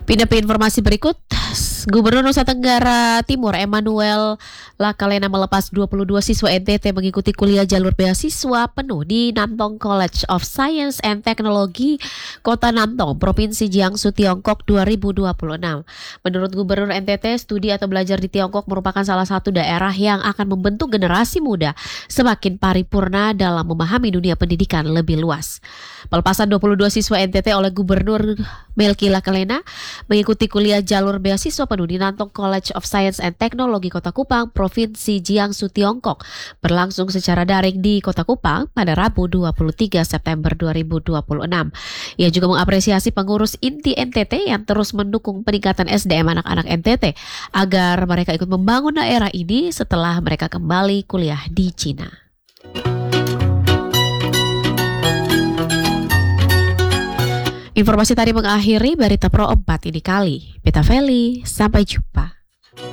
Pindah ke informasi berikut, Gubernur Nusa Tenggara Timur Emmanuel Lakalena melepas 22 siswa NTT mengikuti kuliah jalur beasiswa penuh di Namtong College of Science and Technology, Kota Namtong, Provinsi Jiangsu, Tiongkok 2026. Menurut Gubernur NTT, studi atau belajar di Tiongkok merupakan salah satu daerah yang akan membentuk generasi muda semakin paripurna dalam memahami dunia pendidikan lebih luas. Pelepasan 22 siswa NTT oleh Gubernur Melki Lakalena mengikuti kuliah jalur beasiswa penuh di Namtong College of Science and Technology Kota Kupang, Provinsi Jiangsu, Tiongkok, berlangsung secara daring di Kota Kupang pada Rabu 23 September 2026. Ia juga mengapresiasi pengurus inti NTT yang terus mendukung peningkatan SDM anak-anak NTT agar mereka ikut membangun daerah ini setelah mereka kembali kuliah di Cina. Informasi tadi mengakhiri Berita Pro 4 ini kali. Beta Feli, sampai jumpa.